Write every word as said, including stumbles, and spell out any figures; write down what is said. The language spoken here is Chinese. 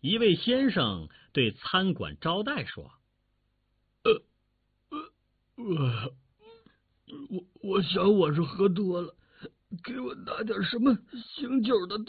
一位先生对餐馆招待说：“ 呃呃，我我我想我是喝多了，给我拿点什么醒酒的东西。”